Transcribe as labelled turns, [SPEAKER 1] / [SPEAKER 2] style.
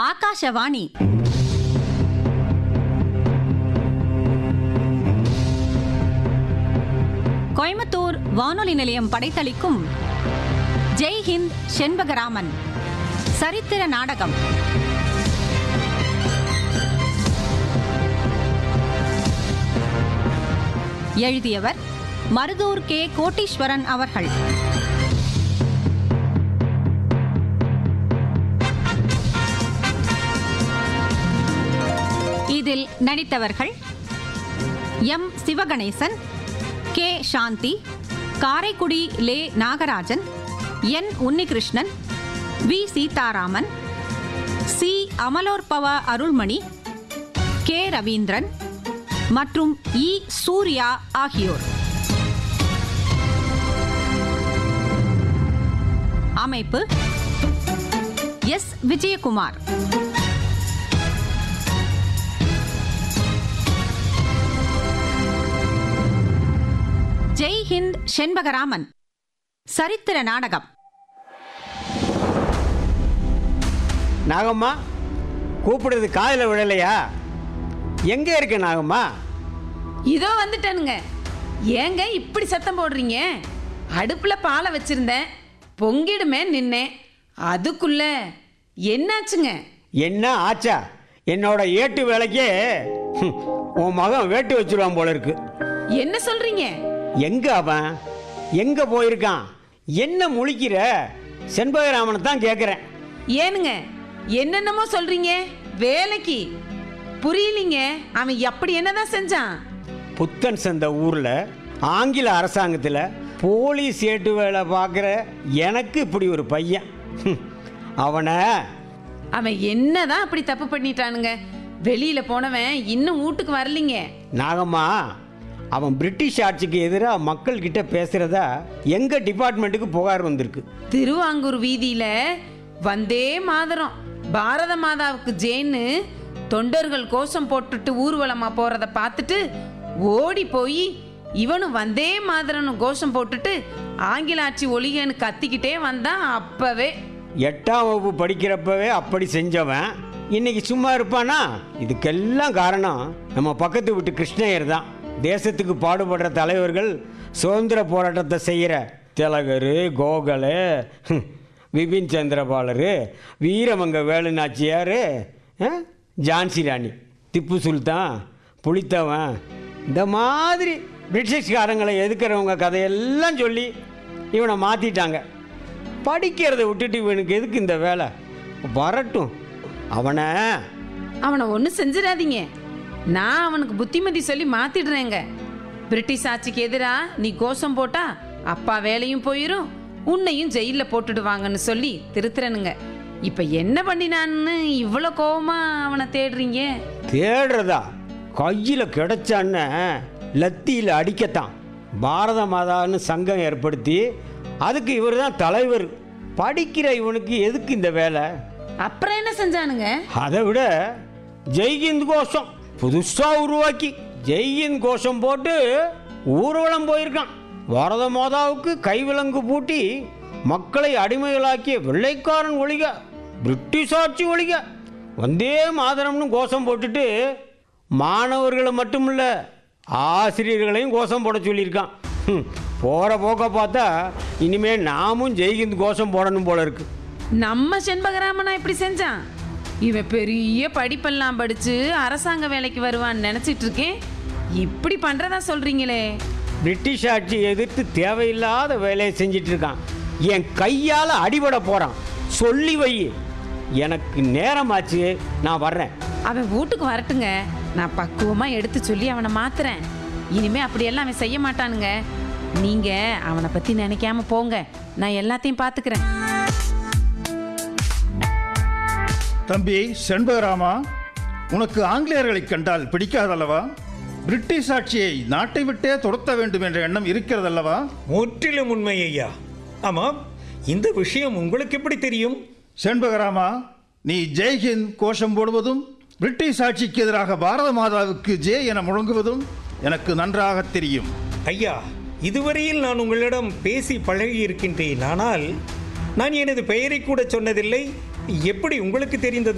[SPEAKER 1] ஆகாஷவாணி. கோயம்புத்தூர் வானொலி நிலையம் படைத்தளிக்கும் ஜெய் ஹிந்த் செண்பகராமன் சரித்திர நாடகம். எழுதியவர் மருதூர் கே. கோட்டீஸ்வரன் அவர்கள். இதில் நடித்தவர்கள் M. Sivaganesan, K. Shanti, Karaikudi Leh. Nagarajan, N. Unnikrishnan, we. Sitharaman, C. Amalorpava Arulmani, K. Ravindran மற்றும் இ. சூர்யா ஆகியோர். அமைப்பு எஸ். விஜயகுமார். ஜெய் ஹிந்த் செண்பகராமன் சரித்திர நாடகம்.
[SPEAKER 2] நாகம்மா, கூப்பிடுறது காதில் விழலையா? எங்க இருக்க நாகம்மா?
[SPEAKER 3] இதோ வந்துட்டேனுங்க. ஏங்க இப்படி சத்தம் போடுறீங்க? அடுப்புல பாலை வச்சிருந்தேன், பொங்கிடுமே நின்னேன். அதுக்குள்ள என்னாச்சுங்க?
[SPEAKER 2] என்ன ஆச்சா? என்னோட ஏட்டு வேலைக்கே உன் மகன் வேட்டு வச்சிருவான் போல இருக்கு.
[SPEAKER 3] என்ன சொல்றீங்க?
[SPEAKER 2] எங்க அவன் எங்க போயிருக்கான்? என்ன முழிக்கிற? செண்பகராமனை தான் கேட்குறேன்.
[SPEAKER 3] ஏனுங்க என்னென்னமோ சொல்றீங்க? வேலைக்கு புரியலீங்க. அவன் அப்படி என்னதான் செஞ்சான்?
[SPEAKER 2] புத்தன் சந்த ஊர்ல ஆங்கில அரசாங்கத்தில் போலீஸ் ஏட்டு வேலை பார்க்குற எனக்கு இப்படி ஒரு பையன்.
[SPEAKER 3] அவன் என்னதான் அப்படி தப்பு பண்ணிட்டானுங்க? வெளியில போனவன் இன்னும் வீட்டுக்கு வரலீங்க.
[SPEAKER 2] நாகம்மா, அவன் பிரிட்டிஷ் ஆட்சிக்கு எதிராக மக்கள் கிட்ட பேசுறதா எங்க டிபார்ட்மெண்ட்டுக்கு புகார் வந்திருக்கு.
[SPEAKER 3] திருவாங்கூர் வீதியில வந்தே மாதரம் பாரத மாதாவுக்கு ஜெயின்னு தொண்டர்கள் கோஷம் போட்டுட்டு ஊர்வலமா போறத பார்த்துட்டு ஓடி போய் இவனும் வந்தே மாதரன்னு கோஷம் போட்டுட்டு ஆங்கில ஆட்சி ஒழிகன்னு கத்திக்கிட்டே வந்தான். அப்பவே
[SPEAKER 2] 8ஆம் வகுப்பு படிக்கிறப்பவே அப்படி செஞ்சவன் இன்னைக்கு சும்மா இருப்பானா? இதுக்கெல்லாம் காரணம் நம்ம பக்கத்து வீட்டு கிருஷ்ணயர் தான். தேசத்துக்கு பாடுபடுற தலைவர்கள், சுதந்திர போராட்டத்தை செய்கிற திலகர், கோகலே, விபின் சந்திரபாலர், வீரமங்க வேலுநாச்சியார், ஜான்சி ராணி, திப்பு சுல்தான், புலித்தவன், இந்த மாதிரி பிரிட்டிஷ்காரங்களை எதுக்கிறவங்க கதையெல்லாம் சொல்லி இவனை மாற்றிட்டாங்க. படிக்கிறத விட்டுட்டு இவனுக்கு எதுக்கு இந்த வேலை? வரட்டும், அவனை
[SPEAKER 3] ஒன்றும் செஞ்சிடாதீங்க. நான் அவனுக்கு புத்திமதி சொல்லி மாத்திடுறேங்க. பிரிட்டிஷ் ஆட்சிக்கு எதிராக நீ கோஷம் போட்டா அப்பா வேலையும் போயிடும், உன்னையும் ஜெயிலில் போட்டுடுவாங்கன்னு சொல்லி திருத்துறனுங்க. இப்போ என்ன பண்ணினான்னு இவ்வளோ கோவமா அவனை தேடுறீங்க?
[SPEAKER 2] தேடுறதா? கையில் கிடைச்சான்னு லத்தியில் அடிக்கத்தான் பாரத மாதான்னு சங்கம் ஏற்படுத்தி அதுக்கு இவர் தான் தலைவர். படிக்கிற இவனுக்கு எதுக்கு இந்த வேலை?
[SPEAKER 3] அப்புறம் என்ன செஞ்சானுங்க?
[SPEAKER 2] அதை விட ஜெய்ஹிந்த் கோஷம் புதுசாக உருவாக்கி ஜெய்ஹிந்த் கோஷம் போட்டு ஊர்வலம் போயிருக்கான். பாரத மாதாவுக்கு கைவிலங்கு பூட்டி மக்களை அடிமைகளாக்கிய வெள்ளைக்காரன் ஒழிக, பிரிட்டிஷ் ஆட்சி ஒழிக, வந்தே மாதரம்னு கோஷம் போட்டுட்டு மாணவர்களை மட்டுமில்ல ஆசிரியர்களையும் கோஷம் போட சொல்லியிருக்கான். போகிற போக்க பார்த்தா இனிமேல் நாமும் ஜெய்ஹிந்த் கோஷம் போடணும் போல இருக்கு.
[SPEAKER 3] நம்ம செண்பகராமனா இப்படி செஞ்சான்? இவன் பெரிய படிப்பெல்லாம் படிச்சு அரசாங்க வேலைக்கு வருவான்னு நினைச்சிட்டு இருக்கேன். இப்படி பண்றதா சொல்றீங்களே?
[SPEAKER 2] பிரிட்டிஷ் ஆட்சி எதிர்த்து தேவையில்லாத வேலையை செஞ்சிட்டு இருக்கான். என் கையால் அடிபட போறான். சொல்லி வை, எனக்கு நேரமாச்சு, நான் வர்றேன்.
[SPEAKER 3] அவன் வீட்டுக்கு வரட்டுங்க, நான் பக்குவமா எடுத்து சொல்லி அவனை மாத்துறேன். இனிமே அப்படியெல்லாம் அவன் செய்ய மாட்டானுங்க. நீங்க அவனை பத்தி நினைக்காம போங்க, நான் எல்லாத்தையும் பாத்துக்கிறேன்.
[SPEAKER 4] தம்பி செண்பகராமா, உனக்கு ஆங்கிலேயர்களை கண்டால் பிடிக்காதல்லவா? பிரிட்டிஷ் ஆட்சியை நாட்டை விட்டே துரத்த வேண்டும் என்ற எண்ணம் இருக்கிறதல்லவா?
[SPEAKER 5] முற்றிலும் உண்மை ஐயா. ஆமாம், இந்த விஷயம் உங்களுக்கு எப்படி தெரியும்?
[SPEAKER 4] செண்பகராமா, நீ ஜெய்ஹிந்த் கோஷம் போடுவதும் பிரிட்டிஷ் ஆட்சிக்கு எதிராக பாரத மாதாவுக்கு ஜெய் என முழங்குவதும் எனக்கு நன்றாக தெரியும்.
[SPEAKER 5] ஐயா, இதுவரையில் நான் உங்களிடம் பேசி பழகி இருக்கின்றேன். ஆனால் நான் எனது பெயரை கூட சொன்னதில்லை. எப்படி உங்களுக்கு தெரிந்தது?